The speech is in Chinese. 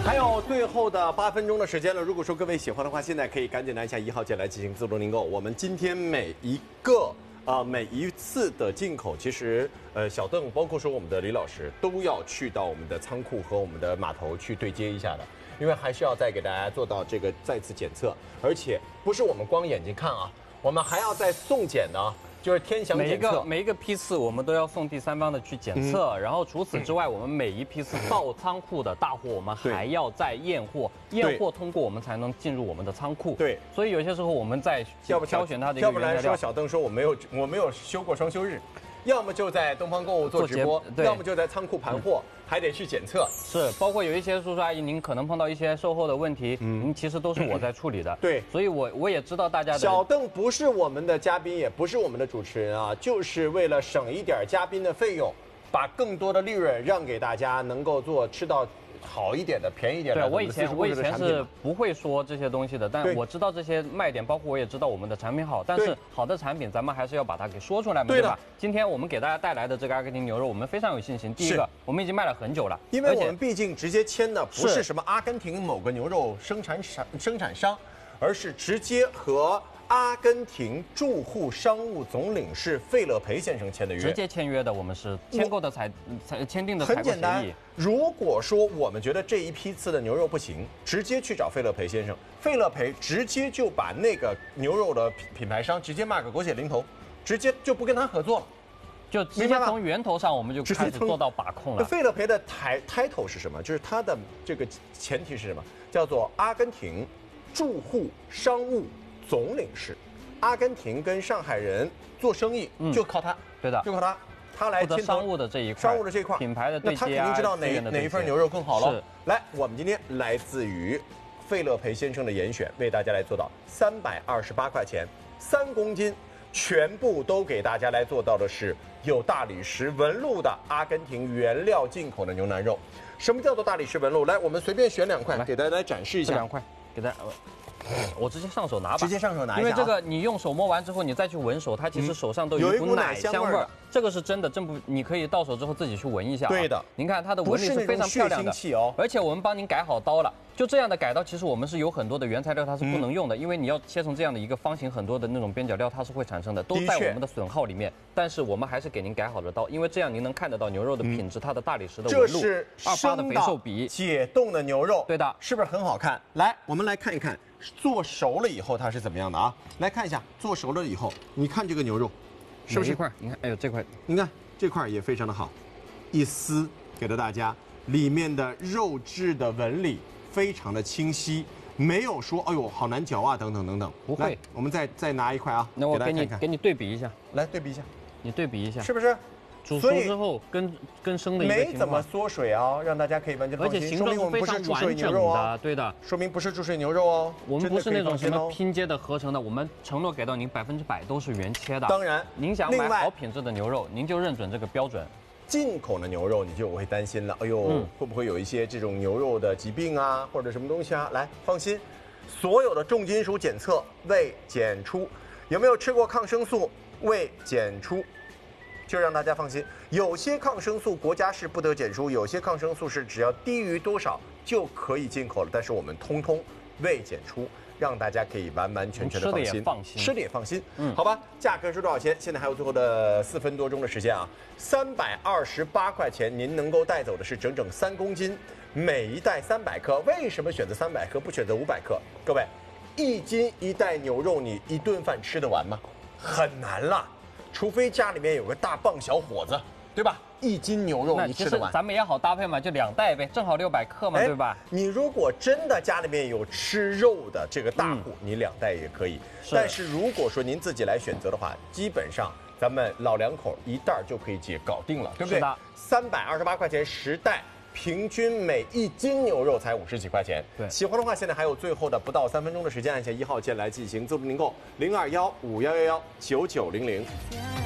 还有最后的8分钟的时间了。如果说各位喜欢的话，现在可以赶紧拿下1号键来进行自动订购。我们今天每一次的进口，其实小邓包括说我们的李老师都要去到我们的仓库和我们的码头去对接一下的，因为还是要再给大家做到这个再次检测，而且不是我们光眼睛看啊，我们还要再送检呢。就是天详检测， 每一个批次我们都要送第三方的去检测，然后除此之外，我们每一批次到仓库的大货，我们还要再验货，验货通过我们才能进入我们的仓库。对，所以有些时候我们在挑选它的一个原材料。要不然说小邓说我没有休过双休日。要么就在东方购物做直播，要么就在仓库盘货，还得去检测。 是，包括有一些叔叔阿姨，您可能碰到一些售后的问题，您其实都是我在处理的。 对， 所以我也知道大家的。 小邓不是我们的嘉宾，也不是我们的主持人啊，就是为了省一点嘉宾的费用，把更多的利润让给大家，能够吃到好一点的、便宜一点的。 对，我以前是不会说这些东西的，但我知道这些卖点，包括我也知道我们的产品好，但是好的产品咱们还是要把它给说出来嘛，对吧？今天我们给大家带来的这个阿根廷牛肉，我们非常有信心。第一个，我们已经卖了很久了， 因为我们毕竟直接签的不是什么阿根廷某个牛肉生产商，而是直接和阿根廷驻沪商务总领事费勒培先生签的约， 直接签约的，我们是签订的采购协议。 如果说我们觉得这一批次的牛肉不行，直接去找费勒培先生，费勒培直接就把那个牛肉的品牌商直接骂个狗血淋头，直接就不跟他合作了， 就直接从源头上我们就开始做到把控了。 费勒培的title是什么？就是他的这个前提是什么？叫做阿根廷驻沪商务总领事。阿根廷跟上海人做生意就靠他， 对的， 就靠他。他来牵头商务的这一块， 商务的这一块， 品牌的对接， 那他肯定知道哪一份牛肉更好了。来，我们今天来自于费勒培先生的严选，为大家来做到328块钱，3公斤，全部都给大家来做到的是有大理石纹路的阿根廷原料进口的牛腩肉。什么叫做大理石纹路？来，我们随便选2块，给大家来展示一下。 2块，给大家。我直接上手拿吧， 直接上手拿一下， 因为这个你用手摸完之后，你再去闻手，它其实手上都有一股奶香味儿。这个是真的，你可以到手之后自己去闻一下。 对的， 您看它的纹理是非常漂亮的，而且我们帮您改好刀了。就这样的改刀，其实我们是有很多的原材料它是不能用的，因为你要切成这样的一个方形，很多的那种边角料它是会产生的，都在我们的损耗里面。但是我们还是给您改好了刀，因为这样您能看得到牛肉的品质，它的大理石的纹路。 这是 28的肥瘦比， 解冻的牛肉， 对的， 是不是很好看？来，我们来看一看。做熟了以后它是怎么样的啊？来看一下，做熟了以后，你看这个牛肉，是不是？ 这块，你看，哎呦，这块， 你看这块也非常的好，一撕给了大家，里面的肉质的纹理非常的清晰，没有说哎呦好难嚼啊等等等等。 不会， 我们再拿一块啊， 那我给你对比一下， 来对比一下， 你对比一下， 是不是？ 煮熟之后跟生的一个情况没怎么缩水啊，让大家可以完全放心。 而且形状是非常完整的，对的， 说明不是注水牛肉哦。 我们不是那种什么拼接的合成的，我们承诺给到您100%都是原切的。 当然， 您想买好品质的牛肉，您就认准这个标准。 进口的牛肉你就会担心了，哎呦，会不会有一些这种牛肉的疾病啊，或者什么东西啊？来，放心，所有的重金属检测未检出，有没有吃过抗生素未检出。就让大家放心，有些抗生素国家是不得检出，有些抗生素是只要低于多少就可以进口了，但是我们通通未检出，让大家可以完完全全的放心，吃的也放心。好吧，价格是多少钱？现在还有最后的4分多钟的时间啊，328块钱，您能够带走的是整整3公斤，每一袋300克。为什么选择300克不选择500克？各位，1斤1袋牛肉，你一顿饭吃得完吗？很难了。除非家里面有个大棒小伙子，对吧？1斤牛肉你吃得完？ 咱们也好搭配嘛，就2袋呗，正好600克嘛，对吧？ 你如果真的家里面有吃肉的这个大户，你2袋也可以。但是如果说您自己来选择的话，基本上咱们老两口1袋就可以搞定了，对不对？328块钱10袋。平均每1斤牛肉才50几块钱。 对， 喜欢的话，现在还有最后的不到3分钟的时间，按下1号键来进行自动订购，0215119900。